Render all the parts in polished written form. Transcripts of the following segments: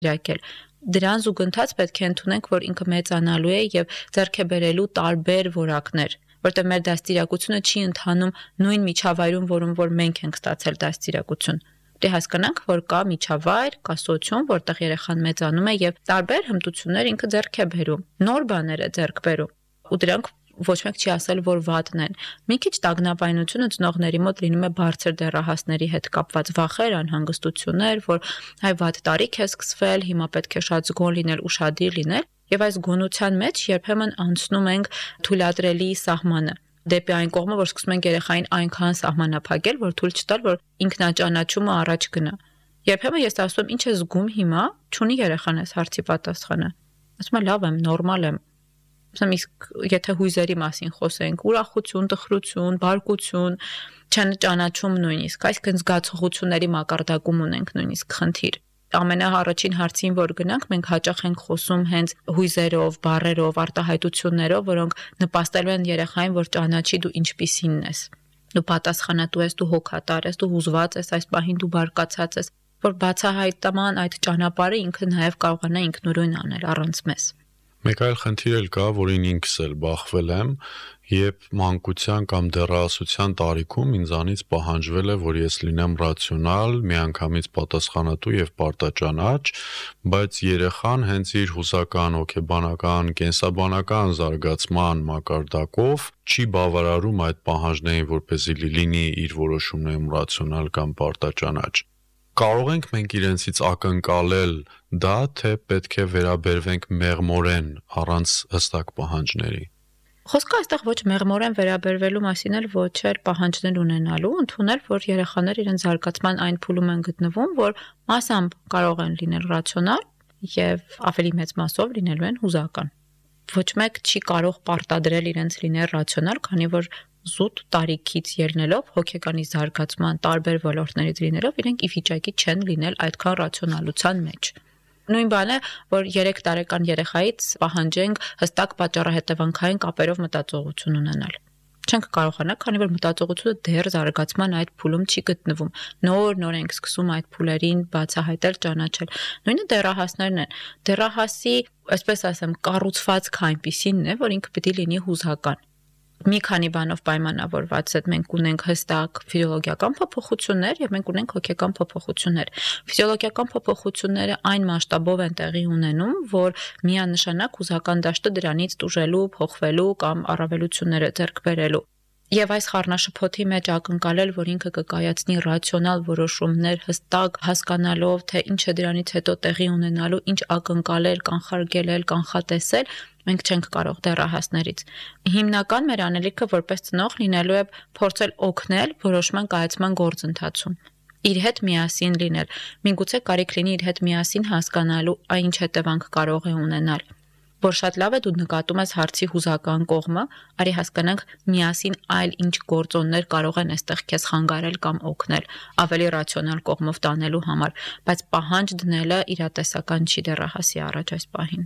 դրակել։ Դրան զուգընթաց պետք է ընդունենք, որ ինքը մեծանալու է եւ ձեռք է բերելու տարբեր որակներ, որտեղ մեր դաստիարակությունը չի ընթանում նույն միջավայրում, որում որ մենք ենք ստացել դաստիարակություն։ Դե հասկանանք, որ կա միջավայր, կա սոցիում, որտեղ երեխան մեծանում է եւ տարբեր հմտություններ ինքը ձեռք է բերում, նոր բաներ է ձեռք բերում, ու դրանք ոչ մեկ չի ասել, որ վատն են։ Մի քիչ տագնապայնությունը ծնողների մոտ լինում է բարձր դեռահասների հետ կապված վախեր, անհանգստություններ, որ հայ վատ տարիք է սկսվել, հիմա պետք է շատ զգոն լինել, ուշադիր լինել, եւ այս գոնության մեջ երբեմն անցնում ենք թույլատրելի սահմանը դեպի այն կողմը, որ սկսում ենք երեխային այնքան սահմանափակել, որ թույլ չտալ, որ ինքնաճանաչումը առաջ գնա։ Երբեմն ես ասում եմ, ինչ է զգում հիմա, չունի երեխան այս հարցի պատասխանը։ Ասում եմ, լավ եմ, նորմալ եմ։ Ասում իսկ եթե հույզերի մասին խոսենք, ուրախություն, տխրություն, բարկություն, չճանաչում նույնիսկ, այսինքն զգացողությունների մակարդակում ունենք նույնիսկ խնդիր։ Ամենաառաջին հարցին, որ գնանք, մենք հաճախ ենք խոսում հենց հույզերով, բառերով, արտահայտություններով, որոնք նպաստելու են երեխային, որ ճանաչի դու ինչպիսին ես։ Դու պատասխանատու ես, դու հոգատար ես, դու հուզված ես, այս պահին դու բարկացած ես, որ բացահայտման այդ ճանապարհը ինքը նաև կարողանա ինքնուրույն անել առանց մեզ։ Մեկ այլ խնդիր էլ կա, որին ինքս էլ բախվել եմ, երբ մանկության կամ դեռահասության տարիքում ինձանից պահանջվել է, որ ես լինեմ ռացիոնալ, միանգամից պատասխանատու եւ պարտաճանաչ, բայց երեխան հենց իր հուսական, հոգեբանական, կենսաբանական զարգացման մակարդակով չի բավարարում այդ պահանջներին, որպեսզի լինի իր որոշումներում ռացիոնալ կամ պարտաճանաչ։ Կարող ենք մենք իրենցից ակնկալել դա, թե պետք է վերաբերվենք մեղմորեն առանց հստակ պահանջների։ Խոսքը այստեղ ոչ մեղմորեն վերաբերվելու մասին էլ ոչ էլ պահանջներ ունենալու, ընդունել, որ երեխաները իրենց զարգացման այն փուլում են գտնվում, որ մասամբ կարող են լինել ռացիոնալ եւ ավելի մեծ մասով լինելու են հուզական։ Ոչ մեկ չի կարող պարտադրել իրենց լինել ռացիոնալ, քանի որ զուտ տարիքից ելնելով հոգեկանի զարգացման տարբեր ոլորտներից լինելով իրենք ի վիճակի չեն լինել այդքան ռացիոնալության մեջ։ Նույն բանը, որ 3 տարեկան երեխայից պահանջենք հստակ պատճառահետևանքային կապերով մտածողություն ունենալ։ Չենք կարողանա, քանի որ մտածողությունը դեռ զարգացման այդ փուլում չի գտնվում։ Նոր ենք սկսում այդ փուլերին բացահայտել, ճանաչել։ Նույնը դեռահասներն են։ Դեռահասի, այսպես ասեմ, կառուցվածքը այնպիսինն է, որ ինքը պիտի լինի հուզական։ Մի քանի բանով պայմանավորված է, մենք ունենք հստակ ֆիզիոլոգիական փոփոխություններ եւ մենք ունենք հոգեկան փոփոխություններ։ Ֆիզիոլոգիական փոփոխությունները այն մասշտաբով են տեղի ունենում, որ միանշանակ հուզական դաշտը դրանից տուժելու, փոխվելու կամ առավելությունները ձեռք բերելու։ Եվ այս խառնաշփոթի մեջ ակնկալել, որ ինքը կկայացնի ռացիոնալ որոշումներ, հստակ հասկանալով, թե ինչ է դրանից հետո տեղի ունենալու, ինչ ակնկալել, կանխարգելել, կանխատեսել, մենք չենք կարող դեռահասներից։ Հիմնական մեր անելիքը որպես ծնող լինելու է փորձել օգնել որոշման կայացման գործընթացում։ Իր հետ միասին լինել։ Միգուցե կարիք լինի իր հետ միասին հասկանալու, ինչ հետևանք կարող է ունենալ։ Որ շատ լավ է դու նկատում ես հարցի հուզական կողմը, արի հասկանանք միասին այլ ինչ գործոններ կարող են այստեղ քեզ խանգարել կամ օգնել ավելի ռացիոնալ կողմով տանելու համար, բայց պահանջ դնելը իրատեսական չի դեռահասի առաջ այս պահին։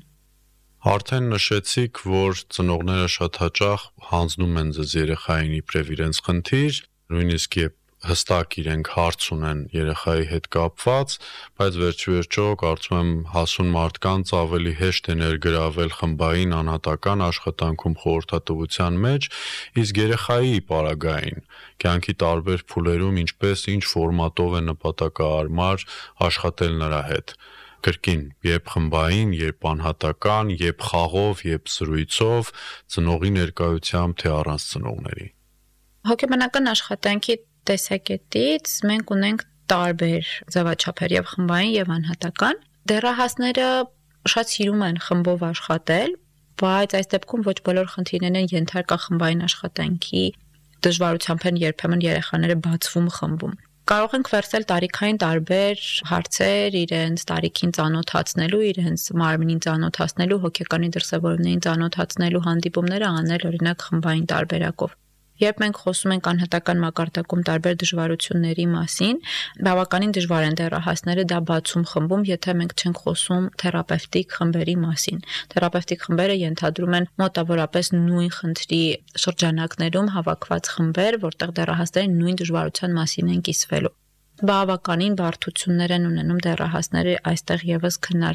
Արդեն նշեցիք, որ ծնողները շատ հաճախ հանձնում են ձեզ երեխային իբրև իրենց խնդիր, նույնիսկ երբ հստակ իրենք հարց ունեն երեխայի հետ կապված, բայց վերջիվերջո կարծում եմ հասուն մարդկանց ավելի հեշտ է ներգրավել խմբային անհատական աշխատանքում խորհրդատվության մեջ, իսկ երեխայի պարագային կյանքի տարբեր փուլերում ինչպես ինչ ֆորմատով է նպատակահարմար աշխատել նրա հետ։ Կրկին, երբ խմբային, երբ անհատական, երբ խաղով, երբ զրույցով, ծնողի ներկայությամբ, թե առանց ծնողների։ Հոգեբանական աշխատանքի տեսակետից մենք ունենք տարբեր ձևաչափեր եւ խմբային եւ անհատական։ Դեռահասները շատ սիրում են խմբով աշխատել, բայց այս դեպքում ոչ բոլոր խնդիրներն են ենթարկա խմբային աշխատանքի դժվարությամբ են երբեմն երեխաները բացվում խմբում։ Կարող ենք վերցնել տարիքային տարբեր հարցեր, իրենց տարիքին ծանոթացնելու, իրենց մարմնին ծանոթացնելու, հոգեկանի դրսևորումներին ծանոթացնելու հանդիպումները անել օրինակ խմբային տարբերակով։ Երբ մենք խոսում ենք անհատական մակարդակում տարբեր դժվարությունների մասին, բավականին դժվար են դեռահասները դա բացում խմբում, եթե մենք չենք խոսում թերապևտիկ խմբերի մասին։ Թերապևտիկ խմբերը ենթադրում են մոտավորապես նույն խնդրի շրջանակներում հավաքված խմբեր, որտեղ դեռահասները նույն դժվարության մասին են կիսվելու։ բավականին բարդություններ են ունենում դեռահասները այստեղ եւս